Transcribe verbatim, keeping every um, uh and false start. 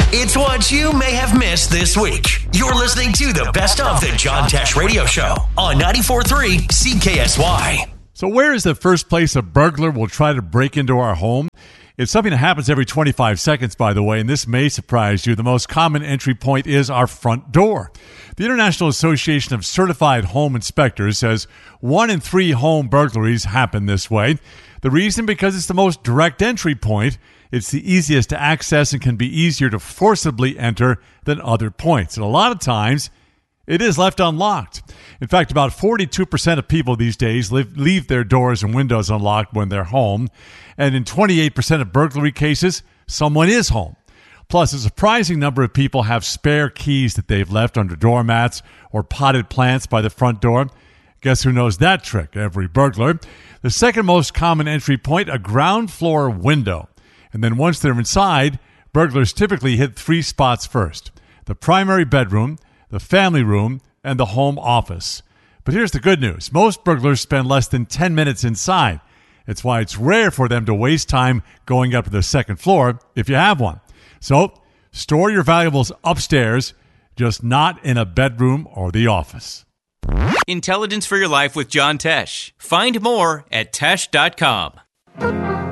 It's what you may have missed this week. You're listening to the best of the John Tesh Radio Show on ninety-four point three C K S Y. So where is the first place a burglar will try to break into our home? It's something that happens every twenty-five seconds, by the way, and this may surprise you. The most common entry point is our front door. The International Association of Certified Home Inspectors says one in three home burglaries happen this way. The reason? Because it's the most direct entry point. It's the easiest to access and can be easier to forcibly enter than other points. And a lot of times, it is left unlocked. In fact, about forty-two percent of people these days live, leave their doors and windows unlocked when they're home. And in twenty-eight percent of burglary cases, someone is home. Plus, a surprising number of people have spare keys that they've left under doormats or potted plants by the front door. Guess who knows that trick? Every burglar. The second most common entry point, a ground floor window. And then once they're inside, burglars typically hit three spots first: the primary bedroom, the family room, and the home office. But here's the good news. Most burglars spend less than ten minutes inside. It's why it's rare for them to waste time going up to the second floor if you have one. So, store your valuables upstairs, just not in a bedroom or the office. Intelligence for your life with John Tesh. Find more at tesh dot com.